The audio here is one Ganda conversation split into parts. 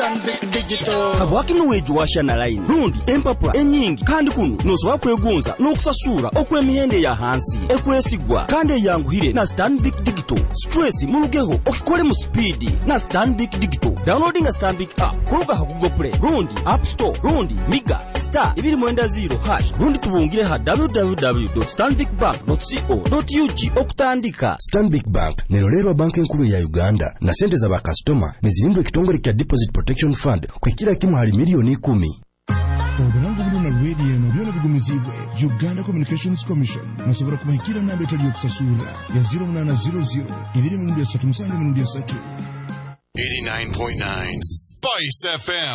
Kabwaki nuweju washana line rundi empapula enyingi kandi kuno nosobola kwegonza n'okusasura okw'emihende ya hansi ekwesigwa kandi eyanguhire na Stanbic Digital. Stress mulugeho okikole mu speed na Stanbic Digital. Downloading a Stanbic app kuluka ha Google Play rundi App Store rundi Miga *210# rundi tubungire ha www.stanbicbank.co.ug okutandika. Stanbic Bank nerolero banki enkulu ya Uganda na sente za bakastoma nezirindwa ekitongole kya Deposit Protection Fund kwekira kimu hali milioni 10. Obulango buno na radio no byona bigumizibwe Uganda Communications Commission musobora kubahikira namba etali okusasura ya 0800 237 89.9 Spice FM.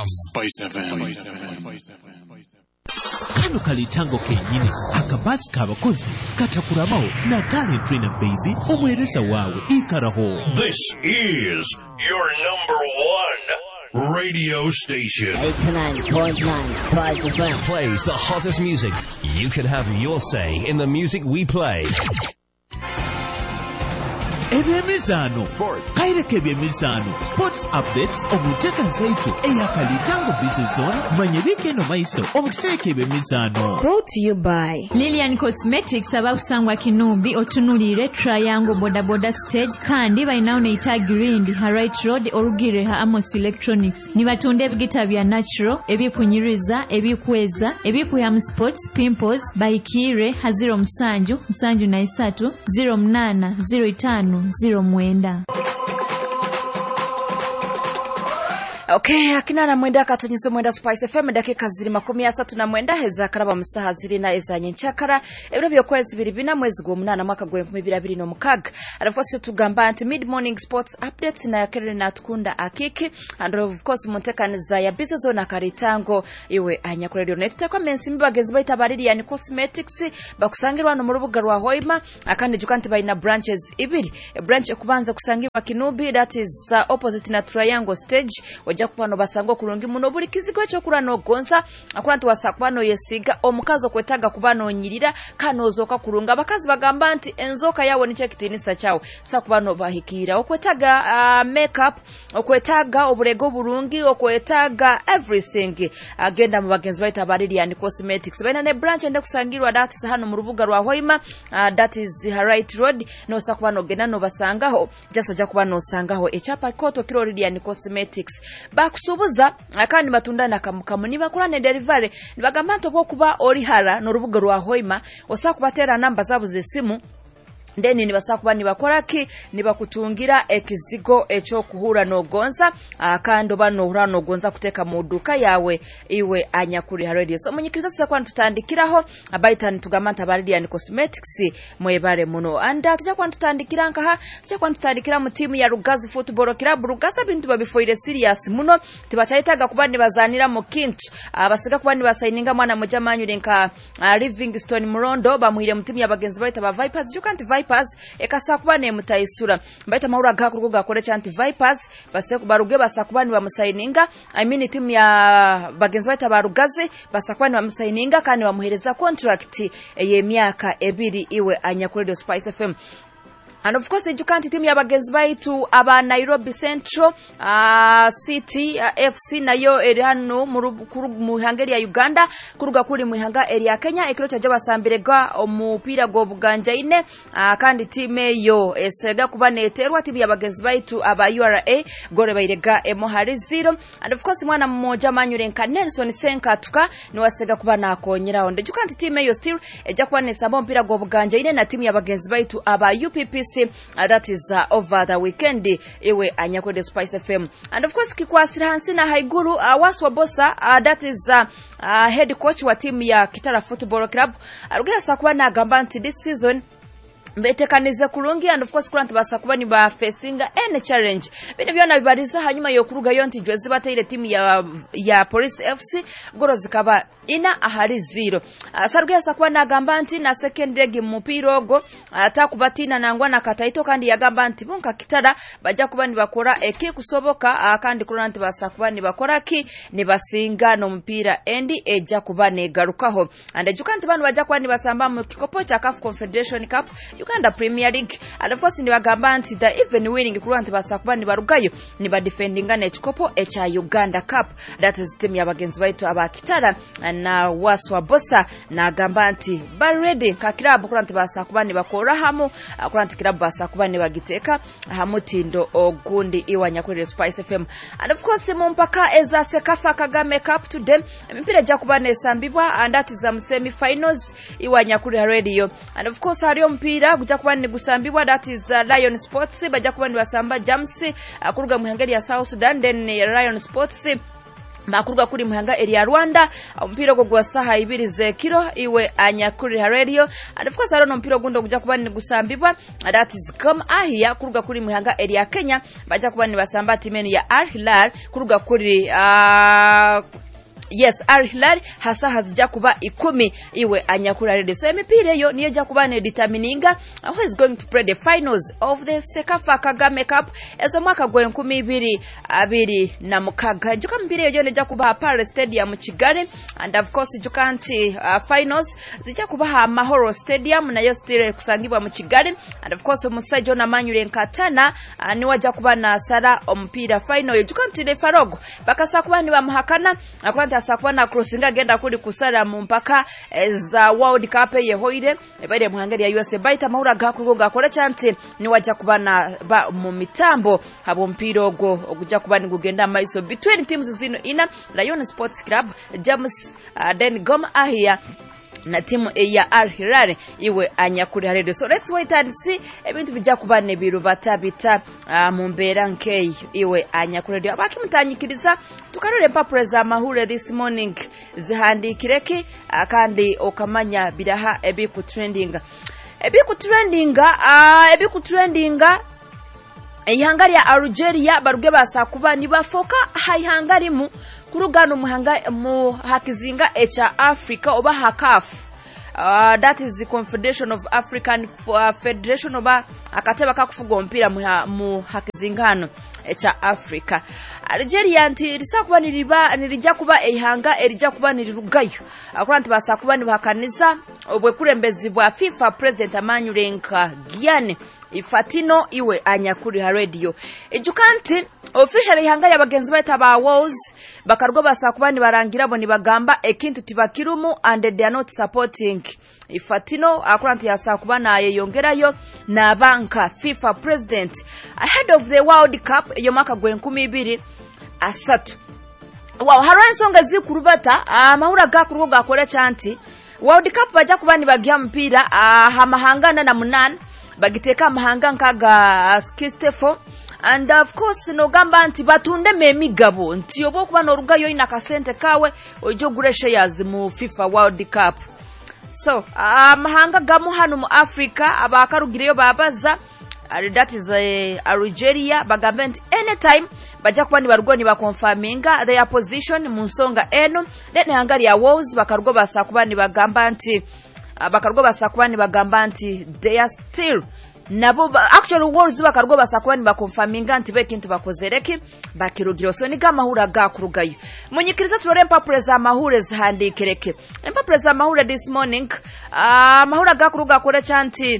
Kano kalitango kenyini akabasi kabakozi katakuramaho na talent trainer baby omwereza wawe ikaraho. This is your number one radio station. 89.9 Spice FM plays the hottest music. You can have your say in the music we play. Ebyemizano kaireke ebyemizano sports updates omuteka nsaicho eyakalitango business zone manye weekend maiso omukiseke ebyemizano. Brought to you by Lilian Cosmetics abakusangwa Kinubi otunulire Triangle boda stage kandi bainawo ne itagirindi ha right road orugire ha Amos Electronics nibatunde ebigita bya natural ebikunyiriza ebikweza ebikuyamu sports pimples baikire ha 07 08 05 0 Okay, akinana mwenda katonyizo mwenda Spice FM dakika ziri 30 heza karaba musaha ziri na ezanye nchakara ebiro byokwezi 2 mwezi gwa 8 mwaka gwa 2026. And of course tugamba anti mid morning sports updates na yakere na tukunda akiki and of course montekaniza ya business zone akaritango iwe anya ku radio net kwa mensimbi bagenzi baitabariri yani cosmetics bakusangirwa no mu rubuga rwa Hoima akandi jukanti bayina branches ibiri branch kubanza kusangirwa Kinubi that is opposite na Triangle stage oja kupano basango kulungi muno buli kizigo cyo kurano gonza akurantu wasakubano yesiga omukazo kwetaga kubano nyirira kanozoka kulunga abakazi bagamba nti enzoka yawo niche kitinisa cyawo sakubano bahikira okwetaga makeup okwetaga oburego burungi okwetaga everything agenda mu bagenzi baita bariri yani cosmetics bena ne branch ende kusangirwa that is hano mu rubuga rwa Hoima that is right road no sakubano gena no basangaho jaso jakubano sangaho echapa koto kirori yani cosmetics bakusubuza akandi matunda na kamukamu nibakurane delivery nibagamba nto kuba orihara no rubuga rwa Hoima osakubatera namba zabo zesimu ndeni nibasakuba nibakoraki nibakutungira ekizigo echo kuhura no gonza akando bano hura no gonza kuteka muduka yawe iwe anyakuri ha radio. So munyikiriza tsa kwa tutandikiraho abaita nitugamanta baridi yani cosmetics mwebare muno anda tujja kwa tutandikira nkaha tujja kwa tutandikira mu timu ya Rugazi Football Club. Rugazi bintu babifoire serious muno tibachayitaga kubandi bazanira mu kintu abasiga kubandi basaininga mwana mujamanyu lenka Livingstone Murondo bamuhire mu timu ya bagenzi baita ba Vipers jukanti Vipers ekasa ne mutayisura baita mahura gakurugo gakore chanti Vipers base kubaruge basakubani bamusaininga I mean timu ya bagenzi baita barugaze basakubani bamusaininga kandi bamuhereza contract y'emyaka 2 iwe anyakure Spice FM. And of course ejukanti timu ya bagenzi baitu aba Nairobi Central City FC nayo eri hano mu hangeri ya Uganda kuruga kuri mu hanga area Kenya ekiro cyaje basambirega omupira go buganja ine kandi time yo esega kubaneterwa timu ya bagenzi baitu aba URA gore bairega emohari 0. And of course mwana mmoja manyurenka Nelson Senkatuka ni wasega kubana akonyeraho ndejukanti time yo still eja kwanesa mpira go buganja ine na timu ya bagenzi baitu aba UPPC that is over the weekend iwe anyakode Spice FM. And of course kikwasira hansi na haiguru waswa bossa that is head coach wa timu ya Kitara Football Club arugesa kuba na gamba nti this season betekanize kulungi and of course kurant basakubani ba facing any challenge bino byona bibariza hanyuma yo kuruga yonti jwezi bataire timu ya Police FC goro zikaba ina ahari 0. Sarugya sakwa na gamba nti na second leg mupira ogo atakubatina nangwa na kataito kandi yagamba nti bonka Kitara bajja kubani bakora eki kusoboka kandi kurant basakubani bakora ki ne basinga no mpira endi ejja kubane garukaho and jukanti banu bajja kwani basamba mu kikopo cha CAF Confederation Cup Uganda Premier League and of course nibagamba nti the even winning kuri anti basakuba nibarugayo niba defendinga n'ekikopo echa Uganda Cup. That is team y'abagenzi baitu abakitara na Waswa Bossa na gamba nti baredi ka club kuri anti basakuba nibakora hamu kuri anti club basakuba nibagiteka hamutindo ogundi iwanya kuri Spice FM. And of course mumpaka eza Sekafa Kagame Cup today mpira jakuba nesambibwa and that is semi finals iwanya kuri radio. And of course hariyo mpira kujakuba ni gusambibwa that is Lion Sports bajakuba ni basamba James akuruga muhangeri ya South Sudan then Lion Sports makuruga kuri muhanga eri ya Rwanda mpira go gwa saha 2 kilo iwe anyakuri radio. And of course hariyo mpira gundo kujakuba ni gusambibwa that is Gom Ahia kuruga kuri muhanga eri ya Kenya bajakuba ni basamba timeni ya Al Hilal kuruga kuri yes Al Hilal hasa hazija kuba 10 iwe anyakura radio. So emipira yo niyo jakuba ne determininga who is going to play the finals of the Sekafa Kagame Cup ezo mwaka gwa 2026 juka mpira yo ne jakuba Palace Stadium Kigali. And of course jukanti finals zija kuba Mahoro Stadium nayo still kusangibwa mu Kigali. And of course Musajo na Manyure Nkatana ni waja kuba na sara ompira final jukanti le Farogo bakasa kuba ni bamuhakana akwanta asakuba na crossinga genda kuri kusara mu mpaka za World Cup yehoire baide muhangeri ya USA baita mahura gakurugo gakora cyante ni waja kubana ba mu mitambo habo mpiro go okuja kubani kugenda maiso between teams zino ina Lion Sports Club James then Gom Ahia na timu ya Al Hilal iwe anyakuri radio. So let's wait and see ebintu bija kubane biru batabita mumbera nkei iwe anyakuri radio. Abaki mutanyikiriza tukarore papure za mahure this morning zihandikireki kandi okamanya biraha ebiku trendinga ihangari ya Algeria baruge basakuba nibafoka haihangarimu kurugano mu hakizinga echa Africa oba hakaf that is the Confederation of African Federation oba akateba kakufuga mpira mu hakizingano echa Africa. Algeria nti risakuba nirija kuba ehanga erija kuba nirirugayo akuranti basakuba nibakaniza obwe kurembezi bwa FIFA President Amanyulenka Giane Ifatino iwe anyakuri radio. Ejukanti officially ihanga y'abagenzi baita ba Wolves bakargo basakuba nibarangira bo nibagamba ekintu tibakirumu and they are not supporting Ifatino akuranti yasakuba na yeyongerayo na banka FIFA President ahead of the World Cup yo maka gwe 12 asatu. Wow, haransonga zikurubata mahura gakurugo gakora chanti World Cup baja kuba nibagia mpira hamahangana na 8 bagiteka amahanga nkaga 64. And of course no gamba nti batunde memigabo nti obo kuba no rugayo ina kasente kawe ojo gureshe yazi mu FIFA World Cup. So amahanga gamu hano mu Africa abakarugireyo babaza that is Algeria bagament anytime baja kuba ni barugoni ba confirminga their position mu nsonga eno then hangari ya Wolves bakarugo basakuba ni bagamba nti they are still nabo actually Wolves bakarugo basakuba ni ba confirminga nti bekintu bakozereki bakirugiro. So ni kama hura gakurugayo munyikiriza turore papure za mahure zihandikireke papure za mahure this morning mahura gakuruga kore chanti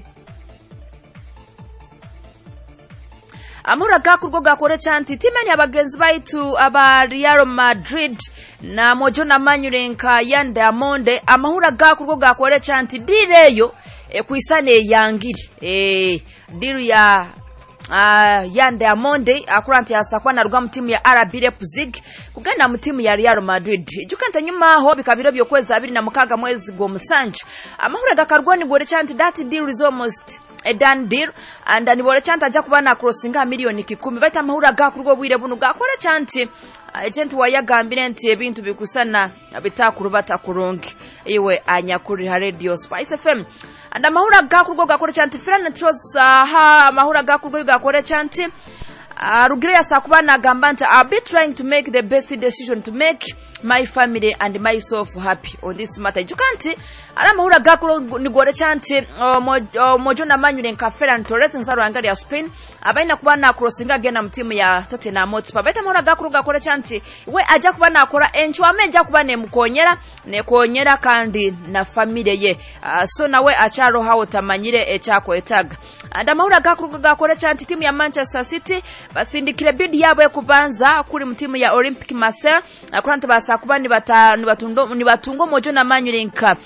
amura gakurgo gakore chanti timeni abagenzi baitu aba Real Madrid na mojo na Manyulenka yande amonde amahura gakurgo gakore chanti direyo kuisane yangiri diru ya yande amonde akuranti asakwa na rugwa mtimu ya RB Leipzig kugana mtimu ya Real Madrid jukanta nyuma ho bikabiro byokweza 26 mwezi go musanju amahura gakargoni gore chanti that deal is almost a done deal and anibole chanta aja kubana crossinga milioni 10 baita mahura gakurwo bwire bunu gakora chanti agent wayagambire nti ebintu bikusana bitakurubata kurongi iwe anyakuri radio Spice FM and mahura gakurwo gakora chanti Fran Tross mahura gakurwo gakora chanti Rugire yasakuba nagamba nti I'll be trying to make the best decision to make my family and myself happy on this matter. Jukanti alamahura gakuro nigore chanti mojona manyure nkafera Torres nsaro angali ya Spain abaina kuba na crossinga agenda mu timu ya Tottenham Hotspur. Beta mahura gakuro gakore chanti we aja kuba nakora enchwa ameja kuba ne mukonyera kandi na family ye. So nawe acharo hawo tamanyire echako etaga. Andamahura gakuro gakore chanti timu ya Manchester City basindikire bid yabo ekubanza kuri mu timu ya Olympique Marseille akurante basakuba ni batungo mojo na manyurinka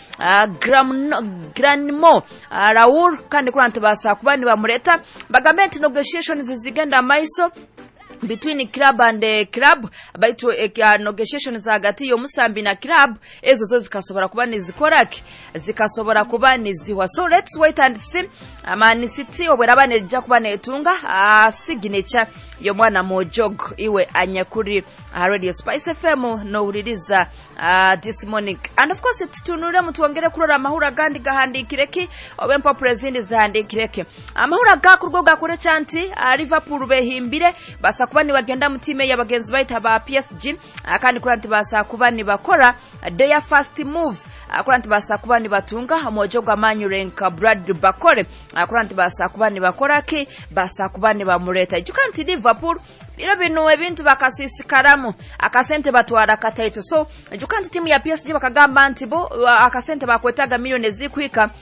Granimo Raoul kandi kurante basakuba ni bamureta bagambe negotiations zigenda maiso between club and club about negotiations hagati yo musambi na club ezo zo zikasobora kuba nizikoraki zikasobora kuba niziwa. So let's wait and see. Man City obwerabane jja kuba netunga signature yo mwana mojog iwe anyakuri Radio Spice FM no uliriza this morning. And of course tutunure mutuongere kurora amahura gandi gahandikireki obempa president zahandikireki amahura gakurgo gakore chanti Liverpool behimbire basa kuba ni bagenda mu time y'abagenzi bayita ba PSG kandi kuranti basa kuba ni bakora their first move kuranti basa kuba ni batunga amojogwa manyurenka Brad Bakore kuranti basa kuba ni bakora ki basa kuba ni bamureta ijukanti Liverpool biro bino ebintu bakasisikaramu akasente batwara kataito. So ijukanti timu ya PSG bakagamba nti bo akasente bakwetaga milioni zikwika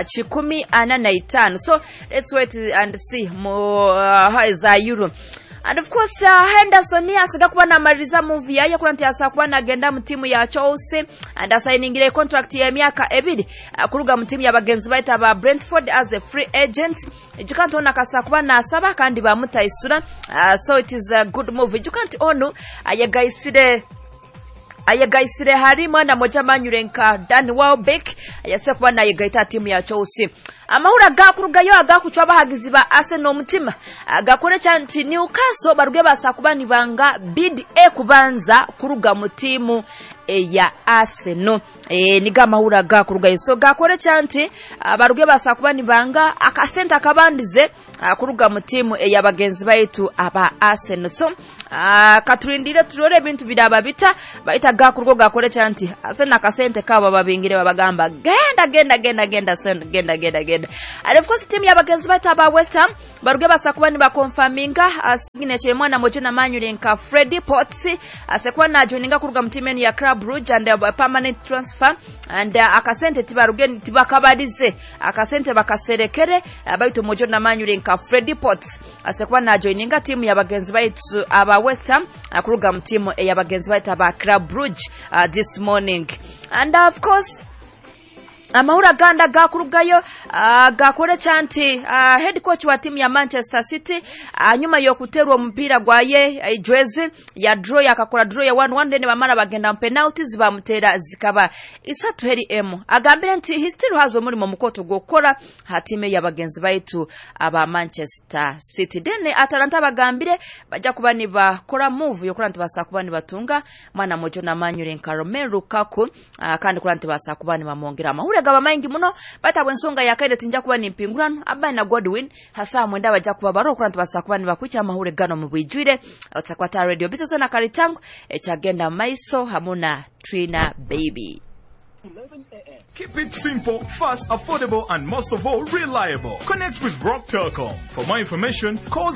15. So let's wait and see more za euro. And of course Henderson asiga kuba na mariza movie yaye kuranti asakuba na agenda mu timu ya Chelsea and asainingire contract ya myaka 2 kuruga mu timu ya bagenzi bayita ba Brentford as a free agent. Jukanti ona kasakuba na asaba kandi bamutayisura. So it is a good move. Jukanti ono ayagaisire hari mwana moja manyurenka Dan Welbeck ayasekuba na yegaita timu ya Chelsea. Amahura gakuruga yo agakuchwa bahagizi ba Arsenal mutima agakore chanti Newcastle baruge basakuba ni banga bid kubanza kuruga mu timu ya Arsenal. Niga mahura gakuruga yo so gakore chanti baruge basakuba ni banga akasenta kabandize kuruga mu timu ya bagenzi baitu aba Arsenal. So katurindire turore bintu bidaba bita baita gakurugo gakore chanti Arsenal akasente kaba babingire babagamba genda. And of course timu ya bagenzi bata ba West Ham baruge basakuba ni bakonfaminga signature mwana moja na manyurenka Freddie Potts asekwa na joininga kuruga mtimeni ya Club Brugge and a permanent transfer and akasente tibaruge tibakabadize akasente bakaserekere baito moja na manyurenka Freddie Potts asekwa na joininga timu ya bagenzi baitu aba West Ham kuruga mtimu ya bagenzi bata ba Club Brugge this morning. And of course amahura ganda gakurugayo gakore chanti head coach wa timu ya Manchester City nyuma yo kuterwa mpira gwaye jwezi ya draw yakakora draw ya 1-1 dene bamara bagenda penalties bamutera zikaba isatu heri agambire nti he still has omuri mu mukoto gokora hatime ya bagenzi baitu aba Manchester City dene Atalanta bagambire bajja kuba ni bakora move yo kuranti basakuba ni batunga mwana mojo na manyurenka Romelu Lukaku kandi kuranti basakuba ni bamongera amahura gaba maingi muno batabwe nsonga yakaide tinja kuba ni mpingurano abana Godwin hasa mwenda baja kuba baro kuranti basakuba ni bakucha amahure gano mu bwijwire utakwata radio bisoso na karitangu echagenda maiso hamuna Trina baby. Keep it simple, fast, affordable, and most of all, reliable. Connect with Rock Telecom. For more information, call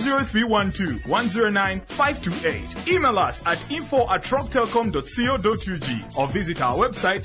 0312-109-528. Email us at info@rocktelecom.co.ug or visit our website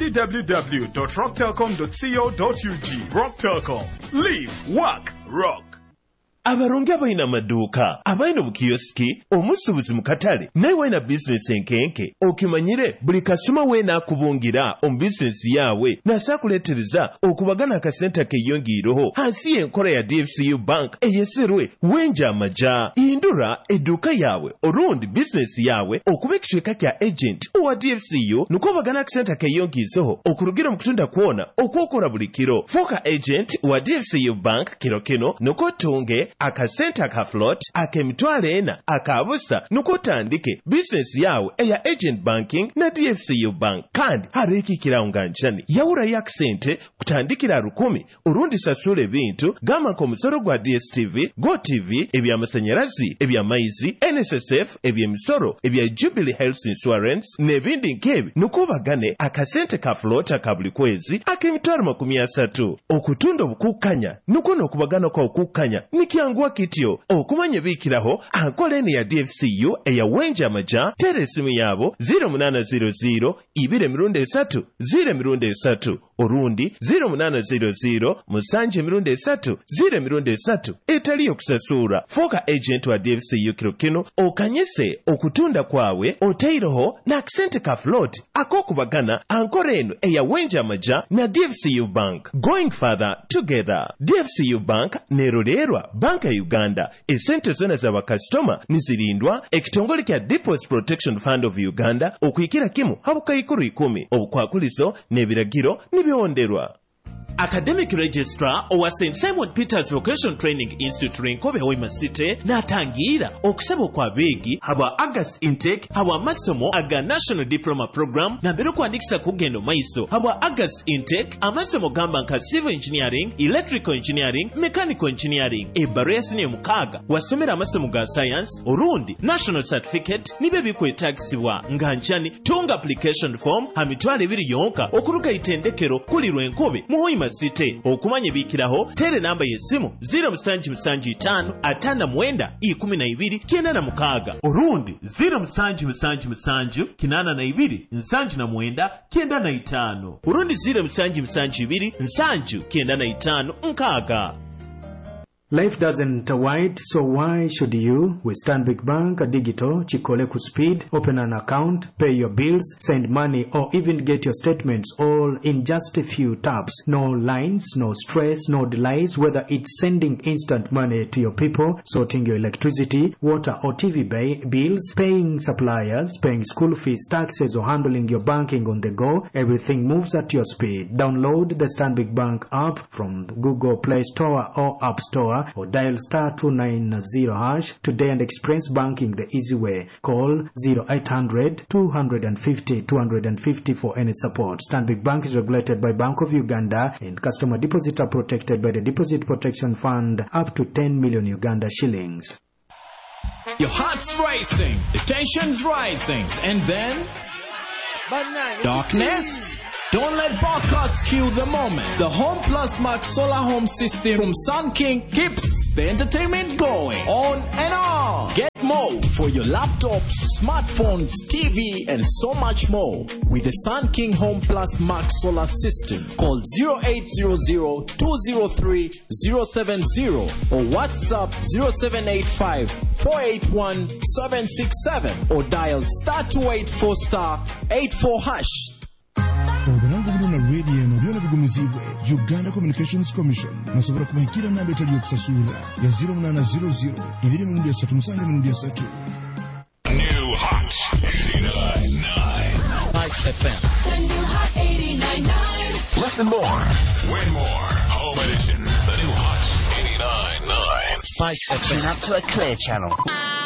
www.rocktelecom.co.ug. Rock Telecom. Live, work, rock. Abaronge abaina maduuka abaina bukiyosiki omusubuzi mukatale naye waina business enkenke okimanyire buli kasuma wena akubungira omu business yawe nasakuletereza okubagana akasenta keyongiireho hansi y'enkola ya DFCU Bank eyeserwe wenja amaja indura eduka yawe orundi business yawe okuba ekicweka kya agent wa DFCU nukubagana akisenta keyongizeho okurugira mu kutunda kuona okwokola buli kiro. Foka agent wa DFCU Bank kiro kino nukutunge akasenta ka float akemitwalo 4 akabusa nukutandike business yawe eya agent banking na DFCU Bank. Kandi harikikira nganjani yawura yakisente kutandikira 10 urundi sasule ebintu gama ko musoro gwa DSTV, GoTV, eby'amasanyalazi, eby'amaizi, NSSF, eby'emisoro, ebya Jubilee Health Insurance n'ebindi nkebi nukubagane akasente ka float ka buli kwezi akemitwalo 30. Okutunda obukukanya nukuno okubagana kwa okukanya nikyanguwa kityo okumanya bikiraho ankolene ya DFCU eya wenja amaja teresimu yabo 0800 2 3 orundi 0800 3 etaliyo kusasura. Foka agent wa DFCU kirokino okanyese okutunda kwawe oteiroho na akisente ka float akokubagana ankoreno eya wenja amaja na DFCU Bank. Going further together. DFCU Bank nerolerwa Banka ya Uganda. Esente zona za bakastoma nizirindwa ekitongole kya Deposit Protection Fund of Uganda okwikira kimu habukayikuru 10 obukwakulizo n'ebiragiro nibionderwa. Academic Registrar owa St. Simon Peter's Vocational Training Institute Renkobe Hoima City natangira okusaba kwa begi haba August intake haba masomo aga National Diploma Program na mbere kwandikisa kugendo maiso haba August intake amasomo gamba nka Civil Engineering, Electrical Engineering, Mechanical Engineering. Ebaresi ne mukaga wasomera amasomo ga Science orundi National Certificate nibe bikwetagisibwa nganjani tunga application form hamitwale 2 yonka okuruka itendekero kuli Renkobe mu Hoima City. Okumanye bikiraho tere namba yesimu 0775 59 12 orundi 0775 89 urundi 0772 Life doesn't wait, so why should you? With Stanbic Bank Digital, Chikoleku Speed, open an account, pay your bills, send money, or even get your statements all in just a few taps. No lines, no stress, no delays, whether it's sending instant money to your people, sorting your electricity, water or TV bills, paying suppliers, paying school fees, taxes, or handling your banking on the go. Everything moves at your speed. Download the Stanbic Bank app from Google Play Store or App Store, or dial *290# today and experience banking the easy way. Call 0800 250 250 for any support. Stanbic Bank is regulated by Bank of Uganda, and customer deposits are protected by the Deposit Protection Fund up to 10 million Uganda shillings. Your heart's racing, the tension's rising, and then darkness. Don't let bar cards kill the moment. The Home Plus Max Solar Home System from Sun King keeps the entertainment going on and on. Get more for your laptops, smartphones, TV, and so much more with the Sun King Home Plus Max Solar System. Call 0800-203-070 or WhatsApp 0785-481-767 or dial *284*84#. Oburangu buluna radio eno byona bigumizibwe Uganda Communications Commission nasobora kumahikira namba etali okusasula ya 0800 2 New Hot 89.9 Spice FM. The new Hot 89.9. Listen more, win more. Home edition. The new Hot 89.9 Spice FM. Tune up to a clear channel.